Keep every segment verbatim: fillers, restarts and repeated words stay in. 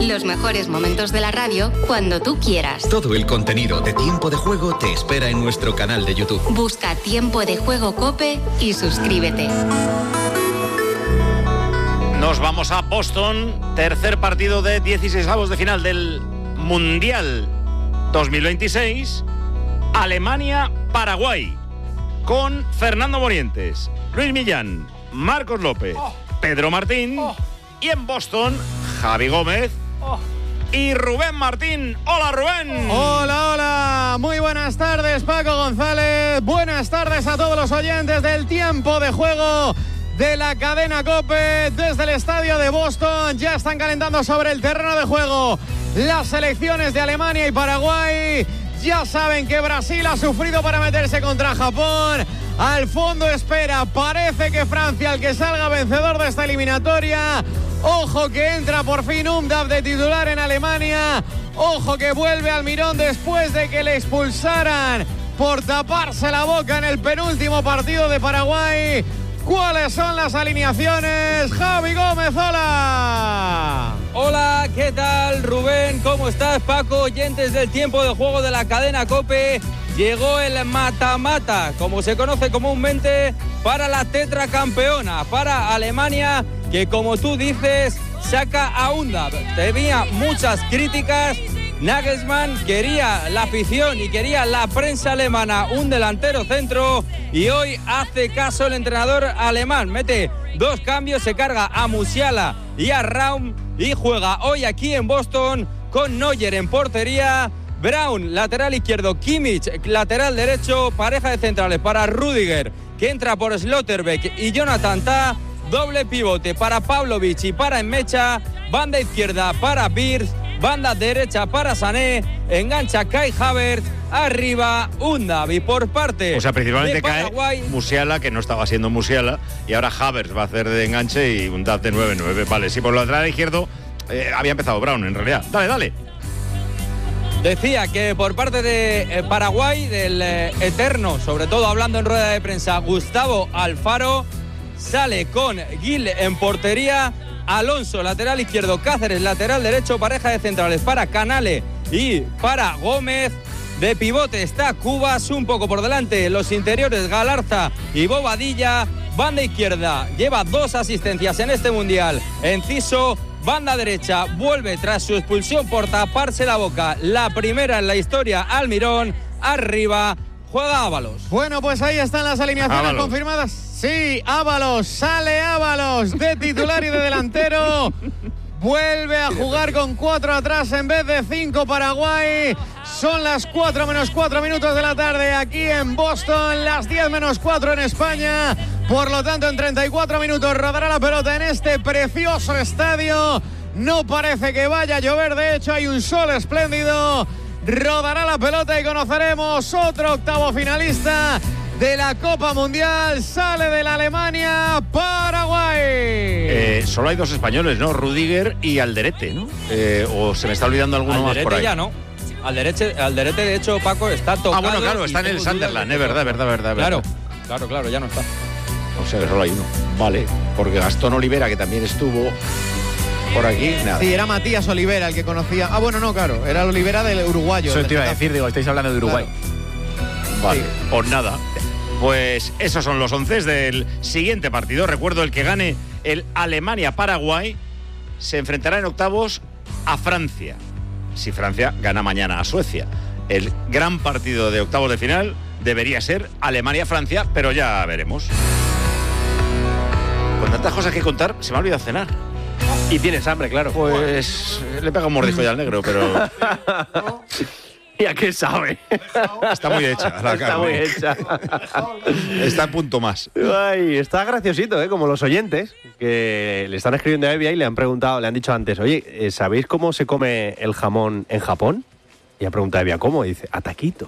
Los mejores momentos de la radio cuando tú quieras. Todo el contenido de Tiempo de Juego te espera en nuestro canal de YouTube. Busca Tiempo de Juego COPE y suscríbete. Nos vamos a Boston, tercer partido de dieciseisavos de final del Mundial dos mil veintiséis, Alemania-Paraguay, con Fernando Morientes, Luis Millán, Marcos López, oh. Pedro Martín oh. y en Boston, Javi Gómez oh. y Rubén Martín. ¡Hola, Rubén! Hola, hola. Muy buenas tardes, Paco González. Buenas tardes a todos los oyentes del Tiempo de Juego de la cadena COPE. Desde el estadio de Boston ya están calentando sobre el terreno de juego las selecciones de Alemania y Paraguay. Ya saben que Brasil ha sufrido para meterse contra Japón. Al fondo espera, parece que Francia, el que salga vencedor de esta eliminatoria. Ojo que entra por fin Umdav de titular en Alemania. Ojo que vuelve Almirón después de que le expulsaran por taparse la boca en el penúltimo partido de Paraguay. ¿Cuáles son las alineaciones? Javi Gómez, hola. Hola, ¿qué tal, Rubén? ¿Cómo estás, Paco? Oyentes del Tiempo de Juego de la cadena COPE. Llegó el mata-mata, como se conoce comúnmente, para la tetracampeona, para Alemania, que como tú dices, saca a Umdav. Tenía muchas críticas. Nagelsmann quería la afición y quería la prensa alemana un delantero centro y hoy hace caso el entrenador alemán. Mete dos cambios, se carga a Musiala y a Raum y juega hoy aquí en Boston con Neuer en portería, Braun lateral izquierdo, Kimmich lateral derecho, pareja de centrales para Rüdiger que entra por Schlotterbeck y Jonathan Tah, doble pivote para Pavlovic y para Enmecha, banda izquierda para Wirtz, banda derecha para Sané, engancha Kai Havertz, arriba Umdav y por parte o sea, principalmente de Paraguay, cae Musiala, que no estaba siendo Musiala, y ahora Havertz va a hacer de enganche y Umdav de nueve nueve. Vale, sí, por el lateral izquierdo eh, había empezado Braun en realidad. Dale, dale. Decía que por parte de eh, Paraguay, del eh, eterno, sobre todo hablando en rueda de prensa, Gustavo Alfaro, sale con Gil en portería, Alonso lateral izquierdo, Cáceres lateral derecho, pareja de centrales para Canale y para Gómez. De pivote está Cubas, un poco por delante los interiores Galarza y Bobadilla. Banda izquierda lleva dos asistencias en este mundial, Enciso. Banda derecha vuelve tras su expulsión por taparse la boca, la primera en la historia, Almirón. Arriba juega Ábalos. Bueno, pues ahí están las alineaciones Ábalos confirmadas. Sí, Ábalos, sale Ábalos de titular y de delantero. Vuelve a jugar con cuatro atrás en vez de cinco Paraguay. Son las cuatro menos cuatro minutos de la tarde aquí en Boston, las diez menos cuatro en España. Por lo tanto, en treinta y cuatro minutos rodará la pelota en este precioso estadio. No parece que vaya a llover, de hecho hay un sol espléndido. Rodará la pelota y conoceremos otro octavo finalista de la Copa Mundial. Sale de la Alemania, Paraguay. Eh, solo hay dos españoles, ¿no? Rüdiger y Alderete, ¿no? Eh, o se me está olvidando alguno Alderete más por ahí. Ya no. Alderete, Alderete, de hecho, Paco, está tocado. Ah, bueno, claro, está en el Sunderland, es verdad, verdad, verdad. Claro, verdad. claro, claro, ya no está. O sea que solo hay uno. Vale, porque Gastón Olivera, que también estuvo por aquí, nada. Sí, era Matías Olivera el que conocía. Ah, bueno, no, claro, era Olivera del uruguayo. Eso te iba a decir, digo, estáis hablando de Uruguay. Claro. Vale, sí. Pues nada. Pues esos son los once del siguiente partido. Recuerdo, el que gane el Alemania-Paraguay se enfrentará en octavos a Francia. Si Francia gana mañana a Suecia. El gran partido de octavos de final debería ser Alemania-Francia, pero ya veremos. Con tantas cosas que contar, se me ha olvidado cenar. Y tienes hambre, claro. Pues le pega un mordisco ya al negro, pero... ¿Y a qué sabe? Está muy hecha la carne. Está muy hecha. Está a punto más. Ay, está graciosito, ¿eh? Como los oyentes que le están escribiendo a Evia y le han preguntado, le han dicho antes, oye, ¿sabéis cómo se come el jamón en Japón? Y ha preguntado a Evia, ¿cómo? Y dice, a taquitos.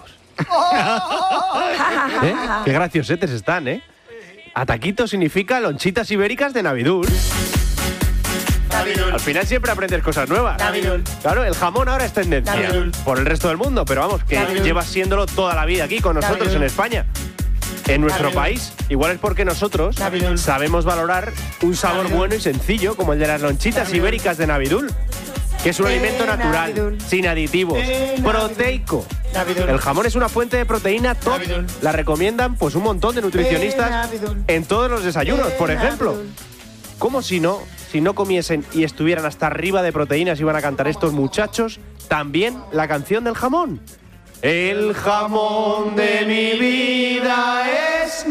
¿Eh? Qué graciosetes están, ¿eh? A taquitos significa lonchitas ibéricas de Navidul. Navidul. Al final siempre aprendes cosas nuevas. Navidul. Claro, el jamón ahora es tendencia Navidul por el resto del mundo, pero vamos, que Navidul. Llevas siéndolo toda la vida aquí con nosotros Navidul. En España. En nuestro Navidul. País, igual es porque nosotros Navidul. Sabemos valorar un sabor Navidul. Bueno y sencillo como el de las lonchitas Navidul. Ibéricas de Navidul. que es un alimento natural, sin aditivos, proteico. El jamón es una fuente de proteína top. La recomiendan pues un montón de nutricionistas en todos los desayunos, por ejemplo. ¿Cómo si no, si no comiesen y estuvieran hasta arriba de proteínas, iban a cantar estos muchachos también la canción del jamón? El jamón de mi vida es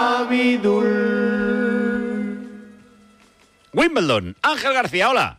Navidul. Wimbledon, Ángel García, hola.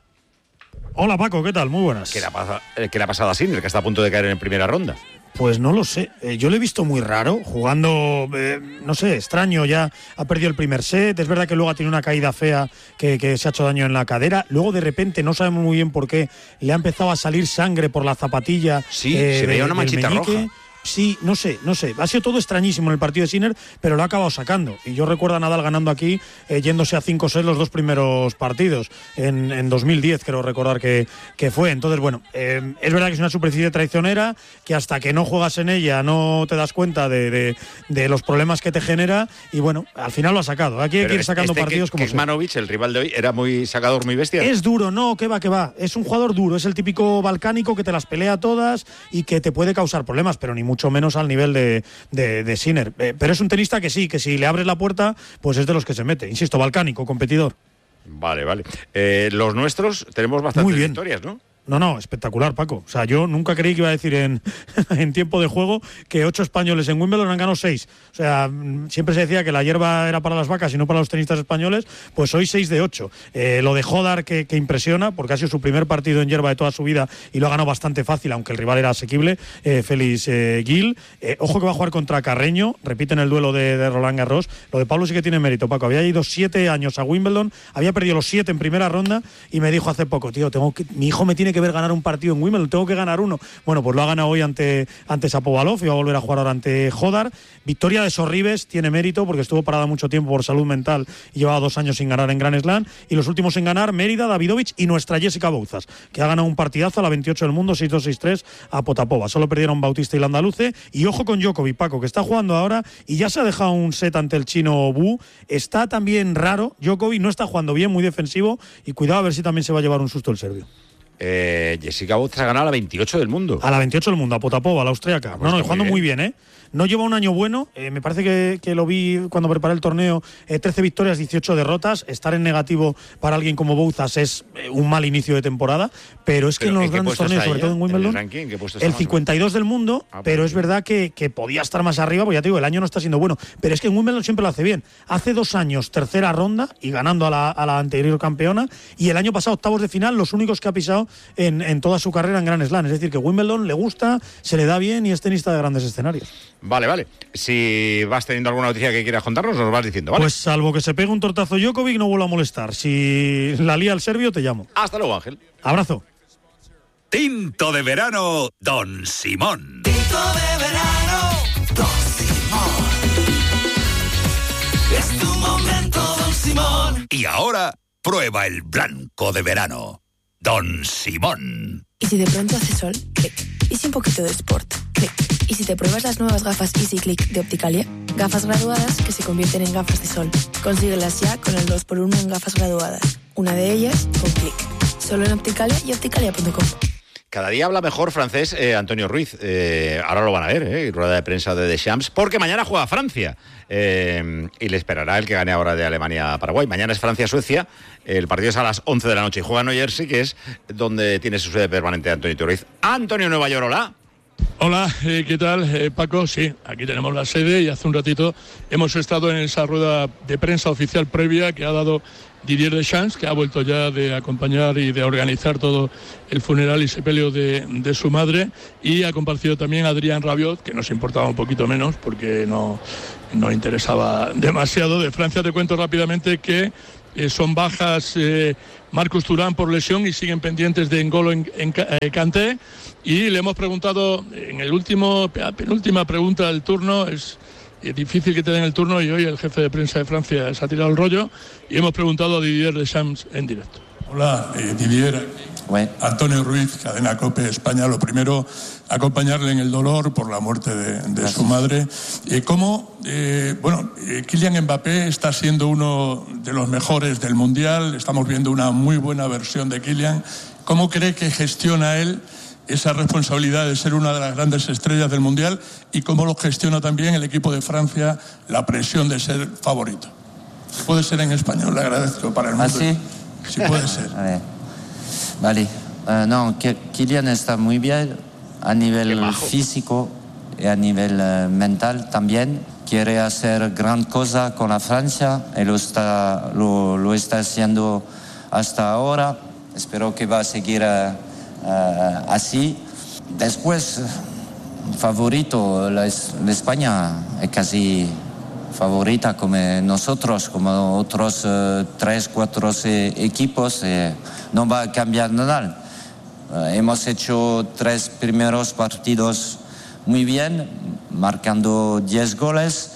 Hola Paco, ¿qué tal? Muy buenas. ¿Qué le ha pasado, qué le ha pasado a Sinner, que está a punto de caer en primera ronda? Pues no lo sé. Eh, yo lo he visto muy raro, jugando, eh, no sé, extraño. Ya ha perdido el primer set. Es verdad que luego ha tenido una caída fea que, que se ha hecho daño en la cadera. Luego, de repente, no sabemos muy bien por qué, le ha empezado a salir sangre por la zapatilla. Sí, eh, se veía de, una manchita roja. Sí, no sé, no sé. Ha sido todo extrañísimo en el partido de Sinner, pero lo ha acabado sacando. Y yo recuerdo a Nadal ganando aquí, eh, yéndose a cinco seis los dos primeros partidos. En, en dos mil diez, creo recordar que, que fue. Entonces, bueno, eh, es verdad que es una superficie traicionera, que hasta que no juegas en ella no te das cuenta de, de, de los problemas que te genera. Y bueno, al final lo ha sacado. Aquí hay que ir sacando este partidos que, como Kecmanovic, el rival de hoy, era muy sacador, muy bestia. Es duro, no, que va, que va. Es un jugador duro. Es el típico balcánico que te las pelea todas y que te puede causar problemas, pero ni mucho mucho menos al nivel de, de, de Sinner. Eh, pero es un tenista que sí, que si le abres la puerta, pues es de los que se mete. Insisto, balcánico, competidor. Vale, vale. Eh, los nuestros tenemos bastantes victorias, ¿no? No, no, espectacular, Paco. O sea, yo nunca creí que iba a decir en, en tiempo de juego que ocho españoles en Wimbledon han ganado seis. O sea, siempre se decía que la hierba era para las vacas y no para los tenistas españoles, pues hoy seis de ocho. Eh, lo de Hodar que, que impresiona, porque ha sido su primer partido en hierba de toda su vida y lo ha ganado bastante fácil, aunque el rival era asequible, eh, Félix eh, Gil. Eh, ojo que va a jugar contra Carreño, repiten el duelo de, de Roland Garros. Lo de Pablo sí que tiene mérito, Paco. Había ido siete años a Wimbledon, había perdido los siete en primera ronda y me dijo hace poco, tío, tengo que, mi hijo me tiene que ver ganar un partido en Wimbledon, tengo que ganar uno. Bueno, pues lo ha ganado hoy ante, ante Shapovalov y va a volver a jugar ahora ante Hodar. Victoria de Sorribes, tiene mérito porque estuvo parada mucho tiempo por salud mental y llevaba dos años sin ganar en Grand Slam. Y los últimos en ganar, Mérida, Davidovich y nuestra Jessica Bouzas, que ha ganado un partidazo a la veintiocho del mundo, seis dos seis tres a Potapova. Solo perdieron Bautista y Landaluce. Y ojo con Djokovic, Paco, que está jugando ahora y ya se ha dejado un set ante el chino Bu. Está también raro, Djokovic no está jugando bien, muy defensivo, y cuidado a ver si también se va a llevar un susto el serbio. Eh, Jessica Bouzas ha ganado a la veintiocho del mundo. A la veintiocho del mundo, a Potapova, a la austriaca. Ah, pues no, no, jugando muy bien, ¿eh? No lleva un año bueno, eh, me parece que, que lo vi cuando preparé el torneo, eh, trece victorias, dieciocho derrotas. Estar en negativo para alguien como Bouzas es eh, un mal inicio de temporada, pero es que ¿Pero en los grandes torneos, sobre todo en Wimbledon, ¿En el ranking? ¿Qué puesto está el más cincuenta y dos del mundo, ah, pero es verdad que, que podía estar más arriba, porque ya te digo, el año no está siendo bueno, pero es que en Wimbledon siempre lo hace bien. Hace dos años, tercera ronda y ganando a la, a la anterior campeona, y el año pasado, octavos de final, los únicos que ha pisado en, en toda su carrera en Grand Slam. Es decir, que Wimbledon le gusta, se le da bien y es tenista de grandes escenarios. Vale, vale. Si vas teniendo alguna noticia que quieras contarnos, nos vas diciendo, ¿vale? Pues salvo que se pegue un tortazo Djokovic, no vuelvo a molestar. Si la lía el serbio, te llamo. Hasta luego, Ángel. Abrazo. Tinto de verano, Don Simón. Tinto de verano, Don Simón. Es tu momento, Don Simón. Y ahora, prueba el blanco de verano, Don Simón. ¿Y si de pronto hace sol? Clic. ¿Y si un poquito de sport? Clic. ¿Y si te pruebas las nuevas gafas Easy Click de Opticalia? Gafas graduadas que se convierten en gafas de sol. Consíguelas ya con el dos por uno en gafas graduadas. Una de ellas con Clic. Solo en Opticalia y opticalia punto com. Cada día habla mejor francés eh, Antonio Ruiz. Eh, ahora lo van a ver, eh, rueda de prensa de Deschamps, porque mañana juega Francia. Eh, y le esperará el que gane ahora de Alemania-Paraguay. Mañana es Francia-Suecia. El partido es a las once de la noche y juega en New Jersey, que es donde tiene su sede permanente Antonio Ruiz. Antonio Nueva York, hola. Hola, eh, ¿qué tal, eh, Paco? Sí, aquí tenemos la sede y hace un ratito hemos estado en esa rueda de prensa oficial previa que ha dado Didier Deschamps, que ha vuelto ya de acompañar y de organizar todo el funeral y sepelio de, de su madre, y ha compartido también Adrien Rabiot, que nos importaba un poquito menos porque no, no interesaba demasiado. De Francia te cuento rápidamente que eh, son bajas eh, Marcus Thuram por lesión y siguen pendientes de N'Golo en, en, en Kanté, y le hemos preguntado en el último, penúltima pregunta del turno, es es difícil que te den el turno y hoy el jefe de prensa de Francia se ha tirado el rollo y hemos preguntado a Didier Deschamps en directo. Hola, eh, Didier. Ouais. Antonio Ruiz, Cadena COPE España. Lo primero, acompañarle en el dolor por la muerte de, de su madre. Eh, ¿Cómo, eh, bueno, eh, Kylian Mbappé está siendo uno de los mejores del Mundial? Estamos viendo una muy buena versión de Kylian. ¿Cómo cree que gestiona él esa responsabilidad de ser una de las grandes estrellas del Mundial y cómo lo gestiona también el equipo de Francia, la presión de ser favorito? Si puede ser en español, le agradezco para el mundo. ¿Ah, sí? Si puede ser. A ver. Vale. Uh, no, Kylian está muy bien a nivel físico y a nivel uh, mental también. Quiere hacer gran cosa con la Francia y lo está, lo, lo está haciendo hasta ahora. Espero que va a seguir uh, uh, así. Después, favorito, la, la España es casi favorita como nosotros, como otros uh, tres, cuatro eh, equipos. Eh, no va a cambiar nada. Uh, hemos hecho tres primeros partidos muy bien, marcando diez goles,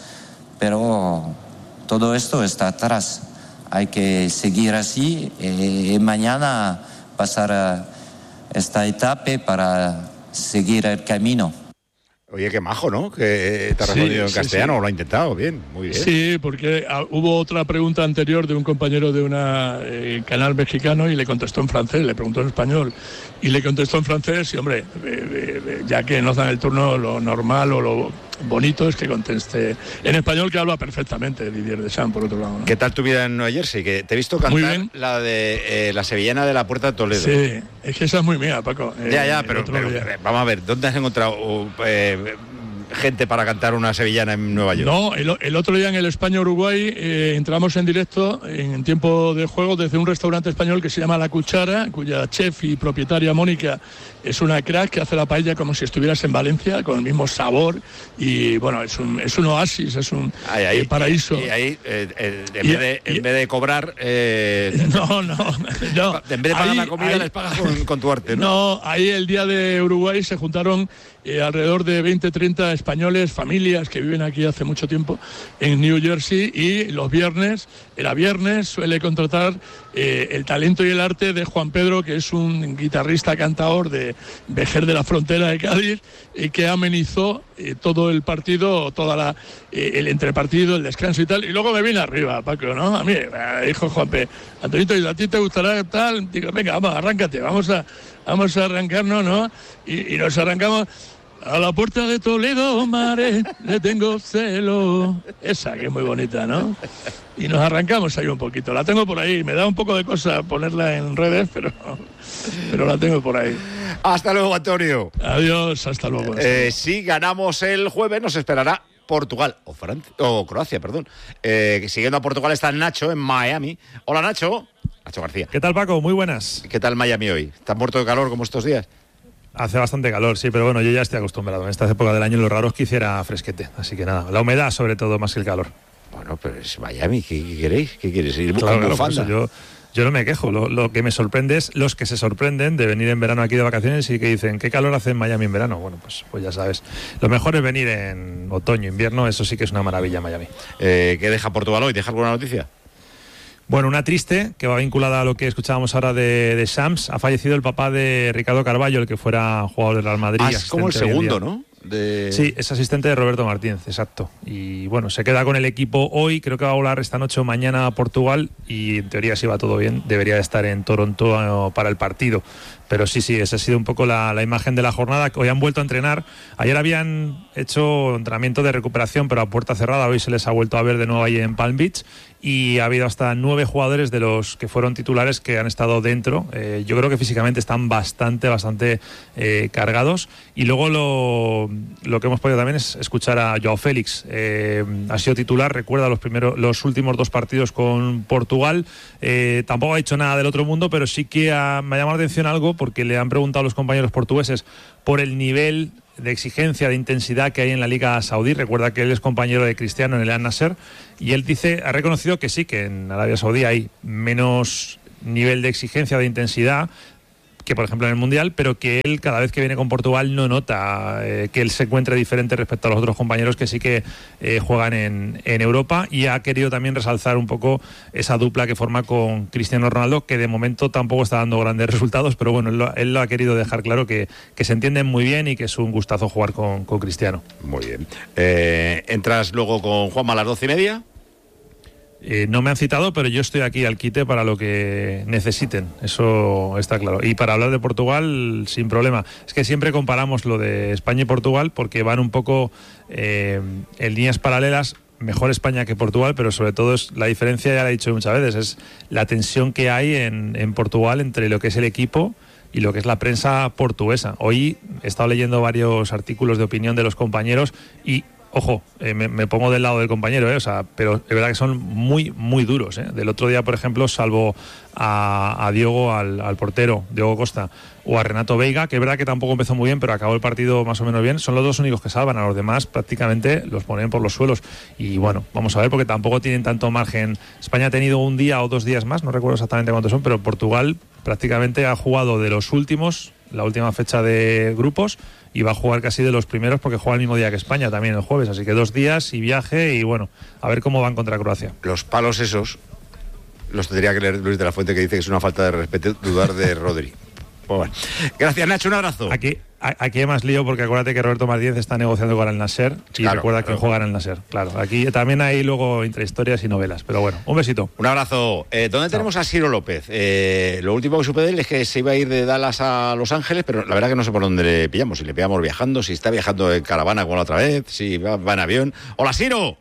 pero todo esto está atrás. Hay que seguir así y, y mañana pasar a esta etapa para seguir el camino. Oye, qué majo, ¿no? Que te ha respondido sí, en castellano, sí, sí. Lo ha intentado, bien, muy bien. Sí, porque hubo otra pregunta anterior de un compañero de un eh, canal mexicano y le contestó en francés, le preguntó en español y le contestó en francés y, hombre, eh, eh, ya que nos dan el turno, lo normal o lo bonito es que conteste en español, que habla perfectamente Didier Deschamps, por otro lado, ¿no? ¿Qué tal tu vida en Nueva Jersey? Que te he visto cantar la de eh, la sevillana de la Puerta de Toledo. Sí, es que esa es muy mía, Paco. Eh, ya, ya, pero, pero vamos a ver, ¿dónde has encontrado eh, gente para cantar una sevillana en Nueva York? No, el, el otro día en el España-Uruguay eh, entramos en directo en tiempo de juego desde un restaurante español que se llama La Cuchara, cuya chef y propietaria Mónica es una crack que hace la paella como si estuvieras en Valencia, con el mismo sabor y bueno, es un, es un oasis, es un ahí, ahí, eh, paraíso. Y, y ahí, eh, eh, en, y, vez de, y, en vez de cobrar... Eh, no, no, no. En vez de pagar ahí, la comida ahí, les pagas con, con tu arte, ¿no? No, ahí el día de Uruguay se juntaron eh, alrededor de veinte, treinta españoles, familias que viven aquí hace mucho tiempo en New Jersey y los viernes, era viernes, suele contratar eh, el talento y el arte de Juan Pedro, que es un guitarrista cantador de Vejer de la Frontera de Cádiz y que amenizó eh, todo el partido, toda la eh, el entrepartido, el descanso y tal, y luego me vine arriba, Paco, ¿no? A mí, eh, dijo Juanpe, Antonito, ¿y a ti te gustará tal? Digo, venga, vamos, arráncate, vamos a vamos a arrancarnos, ¿no? Y, y nos arrancamos. A la puerta de Toledo, mare, le tengo celo. Esa que es muy bonita, ¿no? Y nos arrancamos ahí un poquito. La tengo por ahí. Me da un poco de cosa ponerla en redes, pero, pero la tengo por ahí. Hasta luego, Antonio. Adiós, hasta luego. Eh, si ganamos el jueves, nos esperará Portugal o Francia o Croacia, perdón. Eh, siguiendo a Portugal está Nacho en Miami. Hola, Nacho. Nacho García. ¿Qué tal, Paco? Muy buenas. ¿Qué tal Miami hoy? ¿Estás muerto de calor como estos días? Hace bastante calor, sí, pero bueno, yo ya estoy acostumbrado. En esta época del año lo raro es que hiciera fresquete. Así que nada, la humedad sobre todo más que el calor. Bueno, pero es Miami, ¿qué, qué queréis? ¿Qué quieres? ¿Ir claro, con claro, yo, yo no me quejo. Lo, lo que me sorprende es los que se sorprenden de venir en verano aquí de vacaciones y que dicen, ¿qué calor hace en Miami en verano? Bueno, pues, pues ya sabes. Lo mejor es venir en otoño, invierno, eso sí que es una maravilla Miami. Eh, ¿Qué deja Portugal hoy? ¿Deja alguna noticia? Bueno, una triste, que va vinculada a lo que escuchábamos ahora de, de Shams. Ha fallecido el papá de Ricardo Carballo, el que fuera jugador del Real Madrid. Ah, es como el segundo, ¿no? De... Sí, es asistente de Roberto Martínez, exacto. Y bueno, se queda con el equipo hoy, creo que va a volar esta noche o mañana a Portugal y en teoría, si va todo bien, debería de estar en Toronto para el partido. Pero sí, sí, esa ha sido un poco la, la imagen de la jornada. Hoy han vuelto a entrenar. Ayer habían hecho entrenamiento de recuperación, pero a puerta cerrada. Hoy se les ha vuelto a ver de nuevo ahí en Palm Beach. Y ha habido hasta nueve jugadores de los que fueron titulares que han estado dentro. Eh, yo creo que físicamente están bastante, bastante eh, cargados. Y luego lo, lo que hemos podido también es escuchar a Joao Félix. Eh, ha sido titular, recuerda los primeros, los últimos dos partidos con Portugal. Eh, tampoco ha dicho nada del otro mundo, pero sí que ha, me ha llamado la atención algo porque le han preguntado a los compañeros portugueses por el nivel de exigencia, de intensidad que hay en la Liga Saudí. Recuerda que él es compañero de Cristiano en el Al Nassr y él dice, ha reconocido que sí, que en Arabia Saudí hay menos nivel de exigencia, de intensidad que por ejemplo en el Mundial, pero que él cada vez que viene con Portugal no nota eh, que él se encuentre diferente respecto a los otros compañeros que sí que eh, juegan en, en Europa, y ha querido también resaltar un poco esa dupla que forma con Cristiano Ronaldo, que de momento tampoco está dando grandes resultados, pero bueno, él lo, él lo ha querido dejar claro, que, que se entienden muy bien y que es un gustazo jugar con, con Cristiano. Muy bien. Eh, ¿Entras luego con Juanma a las doce y media? Eh, no me han citado, pero yo estoy aquí al quite para lo que necesiten, eso está claro. Y para hablar de Portugal, sin problema. Es que siempre comparamos lo de España y Portugal porque van un poco eh, en líneas paralelas. Mejor España que Portugal, pero sobre todo es la diferencia, ya la he dicho muchas veces, es la tensión que hay en, en Portugal entre lo que es el equipo y lo que es la prensa portuguesa. Hoy he estado leyendo varios artículos de opinión de los compañeros y ojo, eh, me, me pongo del lado del compañero, eh, o sea, pero es verdad que son muy, muy duros. Eh. Del otro día, por ejemplo, salvo a, a Diogo, al, al portero, Diogo Costa, o a Renato Veiga, que es verdad que tampoco empezó muy bien, pero acabó el partido más o menos bien, son los dos únicos que salvan, a los demás prácticamente los ponen por los suelos. Y bueno, vamos a ver, porque tampoco tienen tanto margen. España ha tenido un día o dos días más, no recuerdo exactamente cuántos son, pero Portugal prácticamente ha jugado de los últimos, la última fecha de grupos, y va a jugar casi de los primeros porque juega el mismo día que España también el jueves, así que dos días y viaje y bueno, a ver cómo van contra Croacia. Los palos esos los tendría que leer Luis de la Fuente, que dice que es una falta de respeto dudar de Rodri. Pues bueno. Gracias, Nacho, un abrazo. Aquí, aquí hay más lío porque acuérdate que Roberto Martínez está negociando con el Nasser y claro, recuerda claro. que juega en el Nasser. Claro, aquí también hay luego intrahistorias y novelas, pero bueno, un besito. Un abrazo. Eh, ¿Dónde Chao. tenemos a Ciro López? Eh, lo último que supe de él es que se iba a ir de Dallas a Los Ángeles, pero la verdad que no sé por dónde le pillamos. Si le pillamos viajando, si está viajando en caravana como la otra vez, si va, va en avión. ¡Hola, Ciro!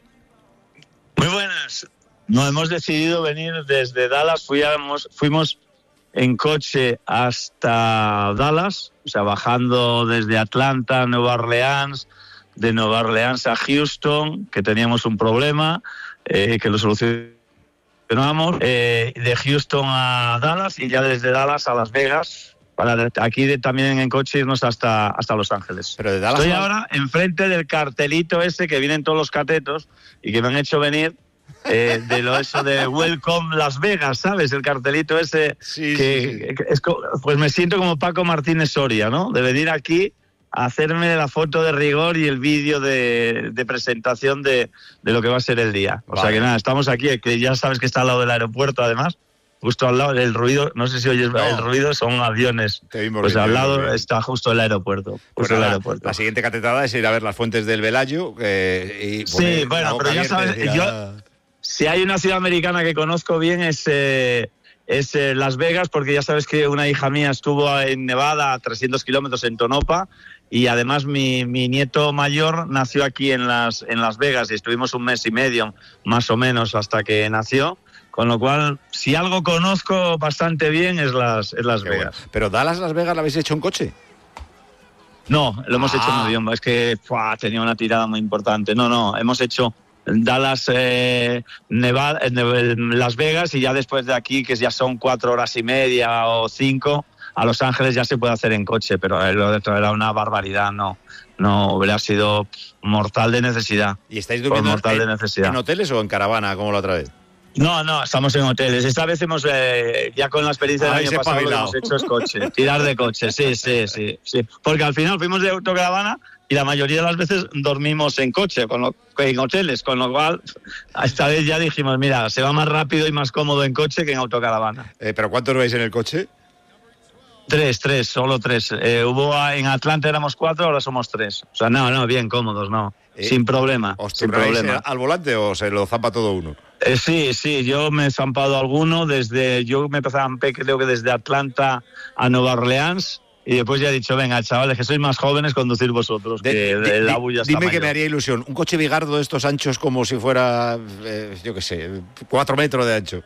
Muy buenas. Nos hemos decidido venir desde Dallas, fuimos... fuimos en coche hasta Dallas, o sea, bajando desde Atlanta a Nueva Orleans, de Nueva Orleans a Houston, que teníamos un problema, eh, que lo solucionamos, eh, de Houston a Dallas y ya desde Dallas a Las Vegas, para aquí de, también en coche irnos hasta, hasta Los Ángeles. Pero de Dallas Estoy a... ahora enfrente del cartelito ese que vienen todos los catetos y que me han hecho venir. Eh, de lo eso de Welcome Las Vegas, ¿sabes? El cartelito ese sí, que, sí, sí. que es, pues me siento como Paco Martínez Soria, ¿no? De venir aquí a hacerme la foto de rigor y el vídeo de, de presentación de, de lo que va a ser el día. O vale. sea que nada, estamos aquí, que ya sabes que está al lado del aeropuerto, además, justo al lado del ruido, no sé si oyes no. el ruido, son aviones. Pues bien, al lado bien. está justo el aeropuerto. Justo bueno, el la, aeropuerto. La siguiente catetada es ir a ver las fuentes del Velayo. Eh, y sí, bueno, pero ya sabes, yo... Si hay una ciudad americana que conozco bien es, eh, es eh, Las Vegas, porque ya sabes que una hija mía estuvo en Nevada a trescientos kilómetros en Tonopah y además mi, mi nieto mayor nació aquí en Las, en Las Vegas y estuvimos un mes y medio más o menos hasta que nació, con lo cual si algo conozco bastante bien es Las, es las Vegas. Bueno. ¿Pero Dallas, Las Vegas, lo habéis hecho en coche? No, lo hemos ah. hecho en avión, es que ¡fua! tenía una tirada muy importante. No, no, hemos hecho... Dallas, eh, Nevada, eh, Las Vegas y ya después de aquí, que ya son cuatro horas y media o cinco, a Los Ángeles ya se puede hacer en coche, pero lo de era una barbaridad, no, no hubiera sido mortal de necesidad. ¿Y estáis durmiendo mortal en, de necesidad. en hoteles o en caravana, como la otra vez? No, no, estamos en hoteles. Esta vez hemos, eh, ya con la experiencia del año pasado, lo que hemos hecho es coche, tirar de coche, sí, sí, sí, sí. Porque al final fuimos de autocaravana y la mayoría de las veces dormimos en coche, con lo, en hoteles, con lo cual esta vez ya dijimos, mira, se va más rápido y más cómodo en coche que en autocaravana. Eh, ¿Pero cuántos vais en el coche? Tres, tres, solo tres. Eh, hubo en Atlanta éramos cuatro, ahora somos tres. O sea, no, no, bien cómodos, no, eh, sin problema. ¿Os sin problema. al volante o se lo zampa todo uno? Eh, sí, sí, yo me he zampado alguno desde, yo me zampé creo que desde Atlanta a Nueva Orleans. Y después ya he dicho, venga, chavales, que sois más jóvenes, conducir vosotros, de, que de, la bulla está Dime mayor. Que me haría ilusión. Un coche bigardo de estos anchos como si fuera, eh, yo qué sé, cuatro metros de ancho.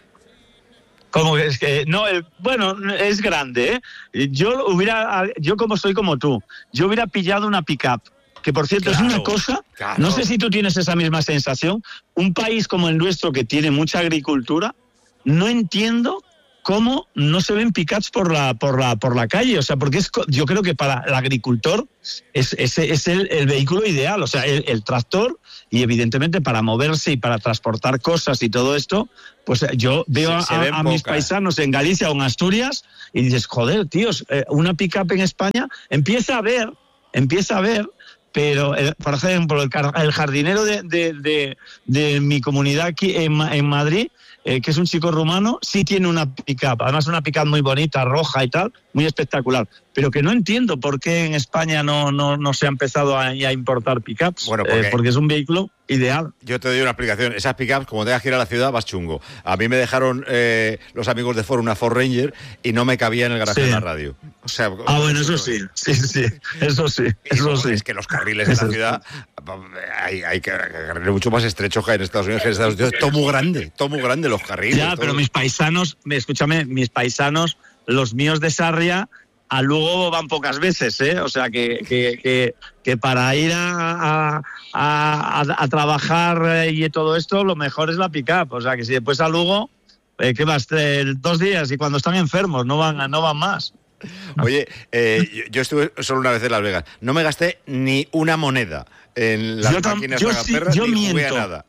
Como que es que, no, el, bueno, es grande, ¿eh? Yo hubiera, yo como soy como tú, yo hubiera pillado una pick-up. Que por cierto claro, es una cosa, claro. No sé si tú tienes esa misma sensación, un país como el nuestro que tiene mucha agricultura, no entiendo cómo no se ven pick-ups por la, por la, por la calle, o sea, porque es, yo creo que para el agricultor es, es, es el, el vehículo ideal, o sea, el, el tractor, y evidentemente para moverse y para transportar cosas y todo esto, pues yo veo se, se a, a mis paisanos en Galicia o en Asturias y dices, joder, tíos, eh, una pick-up en España empieza a ver, empieza a ver, pero eh, por ejemplo, el, el jardinero de, de, de, de mi comunidad aquí en, en Madrid, eh, que es un chico rumano, sí tiene una pick-up, además una pick-up muy bonita, roja y tal, muy espectacular, pero que no entiendo por qué en España no, no, no se ha empezado a, a importar pick-ups, bueno, porque, eh, porque es un vehículo ideal. Yo te doy una explicación, esas pick-ups, como tengas que ir a la ciudad, vas chungo. A mí me dejaron eh, los amigos de Ford una Ford Ranger y no me cabía en el garaje sí. de la radio. O sea, ah, bueno, eso sí, sí, sí, eso sí, eso sí. Es que los carriles de la ciudad hay, hay carriles mucho más estrechos que hay en Estados Unidos, que en Estados Unidos, todo muy grande, todo muy grande los carriles. Ya, todo. Pero mis paisanos, escúchame, mis paisanos, los míos de Sarria, a Lugo van pocas veces, ¿eh? O sea, que, que, que, que para ir a, a, a, a trabajar y todo esto, lo mejor es la pick-up. O sea, que si después a Lugo, eh, ¿qué más? Eh, dos días y cuando están enfermos, no van, no van más. Oye, eh, yo, yo estuve solo una vez en Las Vegas. No me gasté ni una moneda en las yo máquinas tragaperras, sí, ni jugué a nada.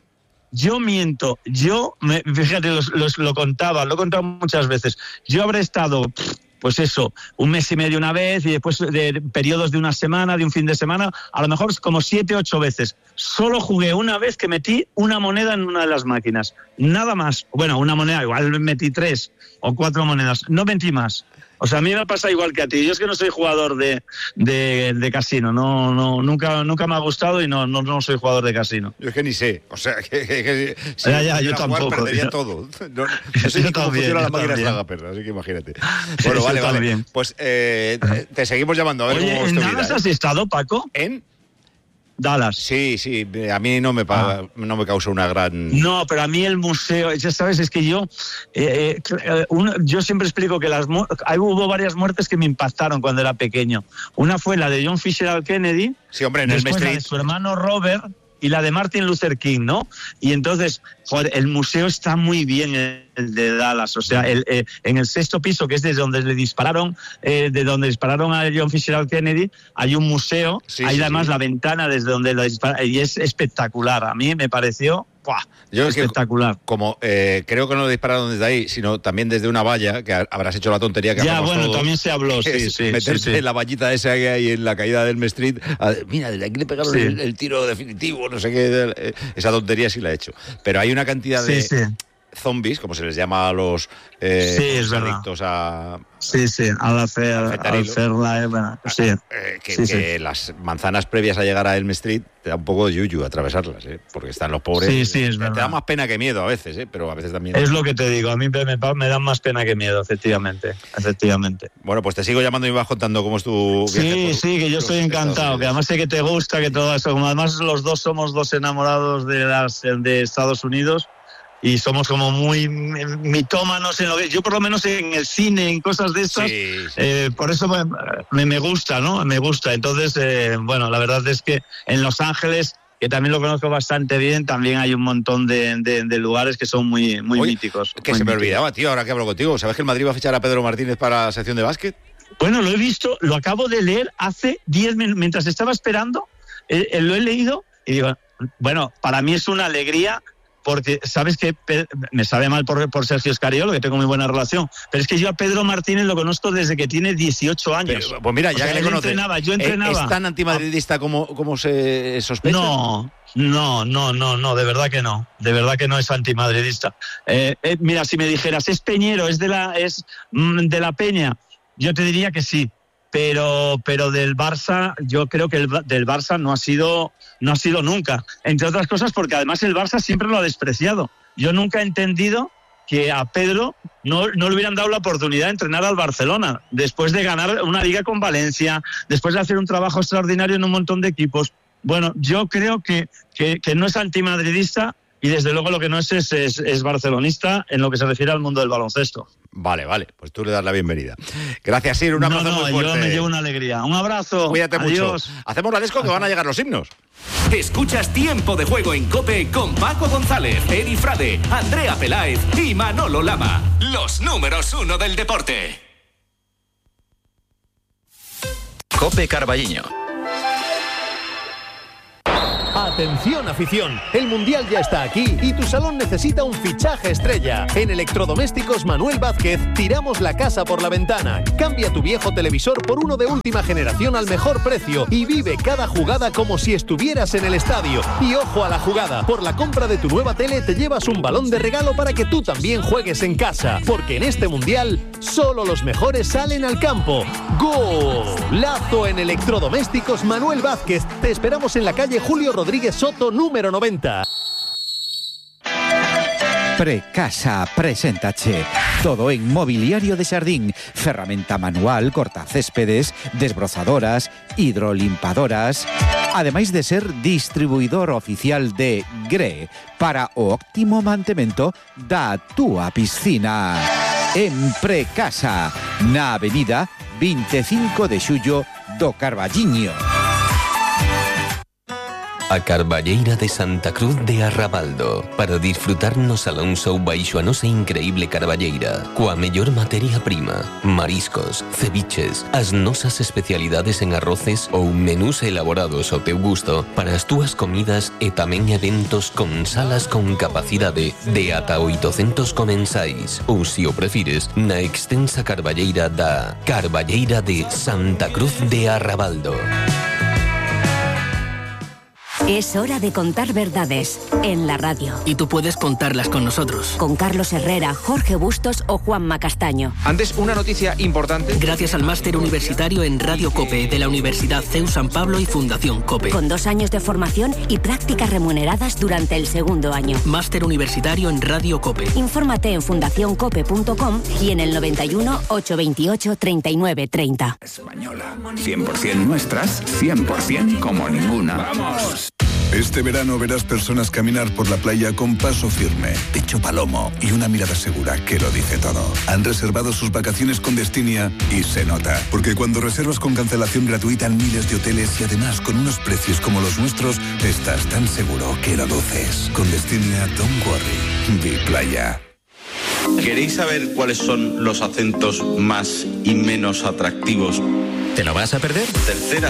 Yo miento, yo, me, fíjate, los, los, lo contaba, lo he contado muchas veces. Yo habré estado... pues eso, un mes y medio una vez y después de periodos de una semana, de un fin de semana, a lo mejor como siete, ocho veces. Solo jugué una vez que metí una moneda en una de las máquinas. Nada más. Bueno, una moneda, igual metí tres o cuatro monedas. No metí más. O sea, a mí me pasa igual que a ti. Yo es que no soy jugador de, de, de casino. No, no, nunca, nunca me ha gustado y no, no, no soy jugador de casino. Yo es que ni sé. O sea, que, que, que si ya, ya, yo tampoco. Jugar, perdería yo, todo. No, no sé ni cómo funciona la máquina de tragaperras, así que imagínate. Bueno, vale, vale. Bien. Pues eh, te seguimos llamando. A ver Oye, cómo ¿en Dallas vida, has ¿eh? estado, Paco? ¿En? Dallas. Sí, sí, a mí no me ah. no me causa una gran... No, pero a mí el museo, ya sabes, es que yo eh, eh, un, yo siempre explico que las hay, hubo varias muertes que me impactaron cuando era pequeño. Una fue la de John Fitzgerald Kennedy, sí, hombre, en después el la de su hermano Robert y la de Martin Luther King, ¿no? Y entonces, joder, el museo está muy bien, el de Dallas, o sea, el, eh, en el sexto piso, que es desde donde le dispararon, eh, de donde dispararon a John Fitzgerald Kennedy, hay un museo, sí, hay sí, además sí. la ventana desde donde lo dispararon, y es espectacular. A mí me pareció... ¡buah! Yo espectacular. Que, como eh, creo que no lo dispararon desde ahí, sino también desde una valla, que habrás hecho la tontería que ya, hacemos bueno, todos, también se habló, sí, sí. Meterse sí, sí. en la vallita esa que hay en la caída del Elm Street. A, mira, desde aquí le pegaron sí. el, el tiro definitivo, no sé qué. Eh, esa tontería sí la he hecho. Pero hay una cantidad sí, de... Sí. zombies, como se les llama a los eh, sí, es adictos a... Sí, sí, a la fe, al ferla, bueno, sí. Eh, que, sí, que sí. las manzanas previas a llegar a Elm Street te da un poco de yuyu atravesarlas, ¿eh? Porque están los pobres. Sí, sí, es te, verdad. te da más pena que miedo a veces, ¿eh? Pero a veces también. Es lo que te digo, a mí me, me dan más pena que miedo, efectivamente, efectivamente. Bueno, pues te sigo llamando y me vas contando cómo es tu viaje. Sí, por, sí, que yo estoy encantado, que además sé que te gusta, que todo eso, como además los dos somos dos enamorados de las de Estados Unidos. Y somos como muy mitómanos en lo que yo por lo menos en el cine, en cosas de estas, sí, sí. Eh, por eso me, me gusta, ¿no? Me gusta. Entonces, eh, bueno, la verdad es que en Los Ángeles, que también lo conozco bastante bien, también hay un montón de, de, de lugares que son muy, muy Oye, míticos. Que muy se me míticos. olvidaba, tío, ahora que hablo contigo. ¿Sabes que el Madrid va a fichar a Pedro Martínez para la sección de básquet? Bueno, lo he visto, lo acabo de leer hace diez minutos, mientras estaba esperando, eh, eh, lo he leído y digo, bueno, para mí es una alegría. Porque sabes que me sabe mal por, por Sergio Escariolo, que tengo muy buena relación, pero es que yo a Pedro Martínez lo conozco desde que tiene dieciocho años. Pero, pues mira, ya o sea, que le conoces, entrenaba, yo entrenaba. ¿Es tan antimadridista como, como se sospecha? No, no, no, no, no, de verdad que no, de verdad que no es antimadridista. Eh, eh, mira, si me dijeras, ¿es peñero, es de la, es de la Peña? Yo te diría que sí. Pero, pero del Barça, yo creo que el, del Barça no ha sido, no ha sido nunca. Entre otras cosas porque además el Barça siempre lo ha despreciado. Yo nunca he entendido que a Pedro no, no le hubieran dado la oportunidad de entrenar al Barcelona, después de ganar una liga con Valencia, después de hacer un trabajo extraordinario en un montón de equipos. Bueno, yo creo que, que, que no es antimadridista y desde luego lo que no es es, es es barcelonista en lo que se refiere al mundo del baloncesto. Vale, vale, pues tú le das la bienvenida. Gracias, Sir, un abrazo no, no, muy fuerte. Yo me llevo una alegría. Un abrazo. Cuídate Adiós. mucho. Hacemos la desco que van a llegar los himnos. Escuchas Tiempo de Juego en COPE con Paco González, Edi Frade, Andrea Peláez y Manolo Lama. Los números uno del deporte. COPE Carballiño. Atención afición, el Mundial ya está aquí y tu salón necesita un fichaje estrella. En Electrodomésticos Manuel Vázquez tiramos la casa por la ventana. Cambia tu viejo televisor por uno de última generación al mejor precio y vive cada jugada como si estuvieras en el estadio. Y ojo a la jugada, por la compra de tu nueva tele te llevas un balón de regalo para que tú también juegues en casa, porque en este Mundial solo los mejores salen al campo. ¡Golazo en Electrodomésticos Manuel Vázquez! Te esperamos en la calle Julio Rodríguez Soto, número noventa. Precasa, preséntache. Todo en mobiliario de Xardín. Ferramenta manual, cortacéspedes, desbrozadoras, hidrolimpadoras. Ademais de ser distribuidor oficial de Gre para o óptimo mantemento da túa piscina. En Precasa, na avenida veinticinco de xullo do Carballiño. A Carballeira de Santa Cruz de Arrabaldo, para disfrutar no salón show baixo a nosa increíble carballeira, coa mellor materia prima, mariscos, ceviches, as nosas especialidades en arroces ou menús elaborados ao teu gusto para as túas comidas e tamén eventos con salas con capacidade de ata oitocentos comensais, ou se o prefires, na extensa carballeira da Carballeira de Santa Cruz de Arrabaldo. Es hora de contar verdades en la radio. Y tú puedes contarlas con nosotros. Con Carlos Herrera, Jorge Bustos o Juanma Castaño. Antes, una noticia importante. Gracias al máster universitario en Radio COPE de la Universidad C E U San Pablo y Fundación COPE. Con dos años de formación y prácticas remuneradas durante el segundo año. Máster universitario en Radio COPE. Infórmate en fundación cope punto com y en el noventa y uno, ochocientos veintiocho, treinta y nueve, treinta. Española. cien por ciento nuestras, cien por ciento como ninguna. ¡Vamos! Este verano verás personas caminar por la playa con paso firme, pecho palomo y una mirada segura que lo dice todo. Han reservado sus vacaciones con Destinia y se nota, porque cuando reservas con cancelación gratuita en miles de hoteles y además con unos precios como los nuestros, estás tan seguro que lo luces. Con Destinia, don't worry, vi playa. ¿Queréis saber cuáles son los acentos más y menos atractivos? ¿Te lo vas a perder? Tercera